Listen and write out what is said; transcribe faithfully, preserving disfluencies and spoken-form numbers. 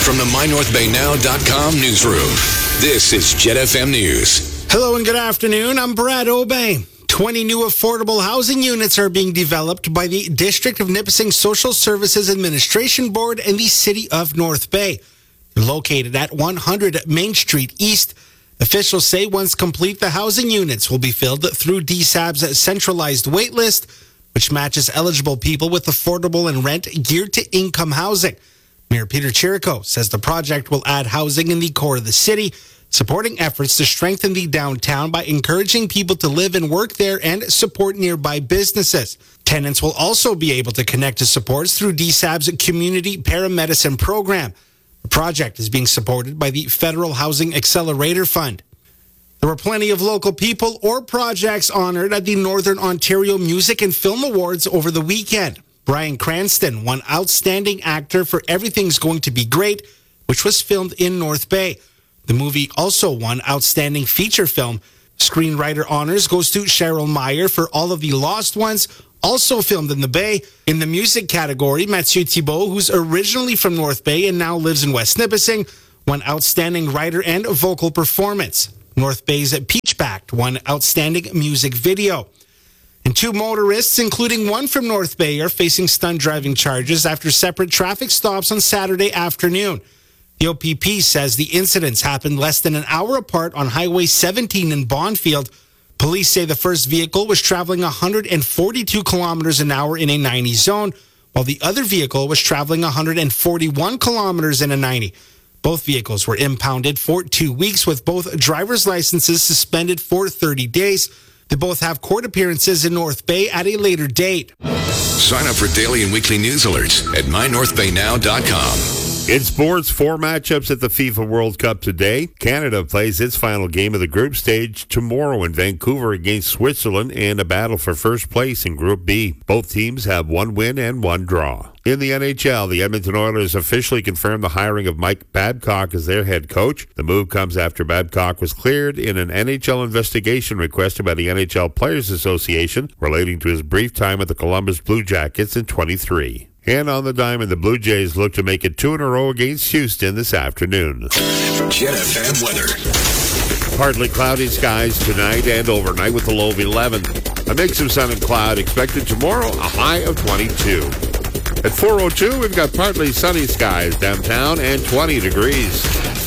From the my north bay now dot com newsroom, this is Jet F M News. Hello and good afternoon. I'm Brad Obey. twenty new affordable housing units are being developed by the District of Nipissing Social Services Administration Board and the City of North Bay. They're located at one hundred Main Street East. Officials say once complete, the housing units will be filled through D S A B's centralized waitlist, which matches eligible people with affordable and rent geared to income housing. Mayor Peter Chirico says the project will add housing in the core of the city, supporting efforts to strengthen the downtown by encouraging people to live and work there and support nearby businesses. Tenants will also be able to connect to supports through D S A B's Community Paramedicine program. The project is being supported by the Federal Housing Accelerator Fund. There were plenty of local people or projects honored at the Northern Ontario Music and Film Awards over the weekend. Bryan Cranston won Outstanding Actor for Everything's Going to Be Great, which was filmed in North Bay. The movie also won Outstanding Feature Film. Screenwriter honors goes to Cheryl Meyer for All of the Lost Ones, also filmed in the Bay. In the music category, Mathieu Thibault, who's originally from North Bay and now lives in West Nipissing, won Outstanding Writer and Vocal Performance. North Bay's Peachback won Outstanding Music Video. And two motorists, including one from North Bay, are facing stunt driving charges after separate traffic stops on Saturday afternoon. The O P P says the incidents happened less than an hour apart on Highway seventeen in Bonfield. Police say the first vehicle was traveling one hundred forty-two kilometers an hour in a ninety zone, while the other vehicle was traveling one hundred forty-one kilometers in a ninety. Both vehicles were impounded for two weeks with both driver's licenses suspended for thirty days. They both have court appearances in North Bay at a later date. Sign up for daily and weekly news alerts at my north bay now dot com. In sports, four matchups at the FIFA World Cup today. Canada plays its final game of the group stage tomorrow in Vancouver against Switzerland in a battle for first place in Group B. Both teams have one win and one draw. In the N H L, the Edmonton Oilers officially confirmed the hiring of Mike Babcock as their head coach. The move comes after Babcock was cleared in an N H L investigation requested by the N H L Players Association relating to his brief time at the Columbus Blue Jackets in twenty-three. And on the diamond, the Blue Jays look to make it two in a row against Houston this afternoon. Jet F M weather. Partly cloudy skies tonight and overnight with a low of eleven. A mix of sun and cloud expected tomorrow, a high of twenty-two. At four oh two, we've got partly sunny skies downtown and twenty degrees.